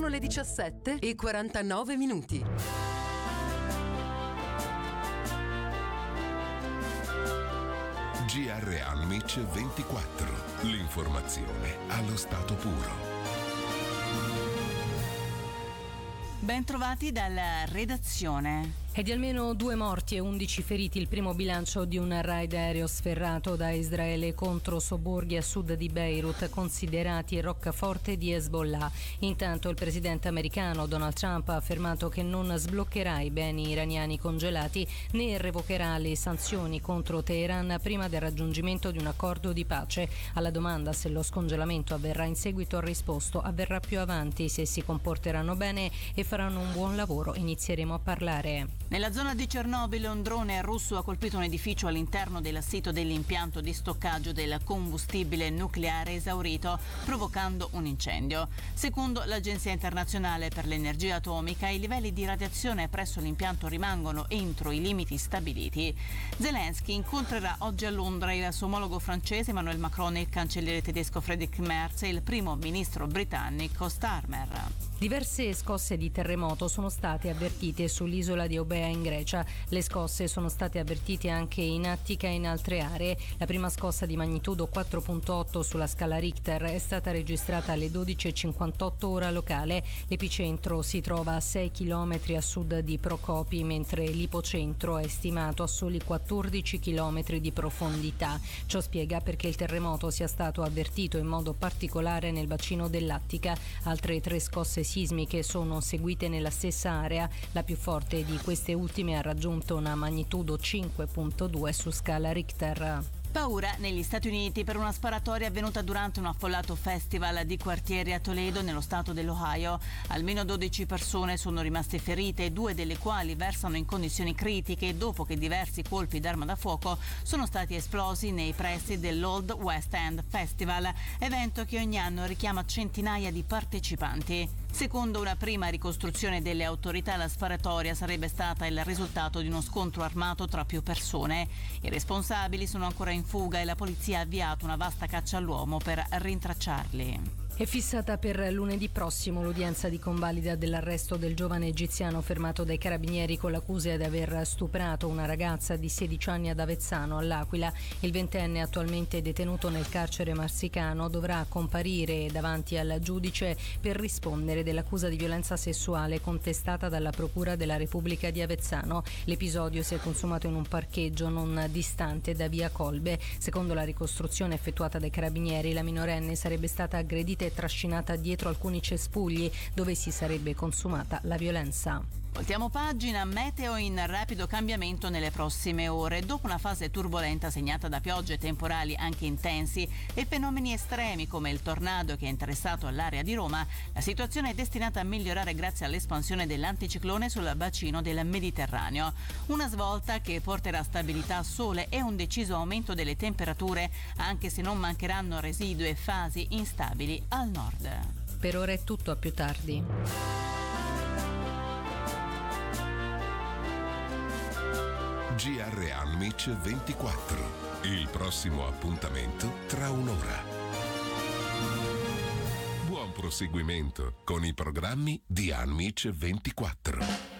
Sono le 17:49. GR Almic 24. L'informazione allo stato puro. Ben trovati dalla redazione. È di almeno 2 morti e 11 feriti il primo bilancio di un raid aereo sferrato da Israele contro sobborghi a sud di Beirut considerati roccaforte di Hezbollah. Intanto il presidente americano Donald Trump ha affermato che non sbloccherà i beni iraniani congelati né revocherà le sanzioni contro Teheran prima del raggiungimento di un accordo di pace. Alla domanda se lo scongelamento avverrà in seguito ha risposto: avverrà più avanti, se si comporteranno bene e faranno un buon lavoro inizieremo a parlare. Nella zona di Chernobyl un drone russo ha colpito un edificio all'interno del sito dell'impianto di stoccaggio del combustibile nucleare esaurito, provocando un incendio. Secondo l'Agenzia internazionale per l'energia atomica, i livelli di radiazione presso l'impianto rimangono entro i limiti stabiliti. Zelensky incontrerà oggi a Londra il suo omologo francese Emmanuel Macron, il cancelliere tedesco Friedrich Merz e il primo ministro britannico Starmer. Diverse scosse di terremoto sono state avvertite sull'isola di Eubea in Grecia. Le scosse sono state avvertite anche in Attica e in altre aree. La prima scossa di magnitudo 4.8 sulla scala Richter è stata registrata alle 12:58 ora locale. L'epicentro si trova a 6 km a sud di Prokopi, mentre l'ipocentro è stimato a soli 14 km di profondità. Ciò spiega perché il terremoto sia stato avvertito in modo particolare nel bacino dell'Attica. Altre 3 scosse sismiche sono seguite nella stessa area. La più forte di queste ultime ha raggiunto una magnitudo 5.2 su scala Richter. Paura negli Stati Uniti per una sparatoria avvenuta durante un affollato festival di quartieri a Toledo, nello stato dell'Ohio. Almeno 12 persone sono rimaste ferite, 2 delle quali versano in condizioni critiche dopo che diversi colpi d'arma da fuoco sono stati esplosi nei pressi dell'Old West End Festival, evento che ogni anno richiama centinaia di partecipanti. Secondo una prima ricostruzione delle autorità, la sparatoria sarebbe stata il risultato di uno scontro armato tra più persone. I responsabili sono ancora in fuga e la polizia ha avviato una vasta caccia all'uomo per rintracciarli. È fissata per lunedì prossimo l'udienza di convalida dell'arresto del giovane egiziano fermato dai carabinieri con l'accusa di aver stuprato una ragazza di 16 anni ad Avezzano, all'Aquila. Il ventenne, attualmente detenuto nel carcere marsicano, dovrà comparire davanti al giudice per rispondere dell'accusa di violenza sessuale contestata dalla Procura della Repubblica di Avezzano. L'episodio si è consumato in un parcheggio non distante da via Colbe. Secondo la ricostruzione effettuata dai carabinieri, la minorenne sarebbe stata aggredita e trascinata dietro alcuni cespugli dove si sarebbe consumata la violenza. Voltiamo pagina, meteo in rapido cambiamento nelle prossime ore. Dopo una fase turbolenta segnata da piogge e temporali anche intensi e fenomeni estremi come il tornado che ha interessato l'area di Roma, la situazione è destinata a migliorare grazie all'espansione dell'anticiclone sul bacino del Mediterraneo. Una svolta che porterà stabilità, sole e un deciso aumento delle temperature, anche se non mancheranno residui e fasi instabili al nord. Per ora è tutto, a più tardi. GR Almic 24. Il prossimo appuntamento tra un'ora. Buon proseguimento con i programmi di Almic 24.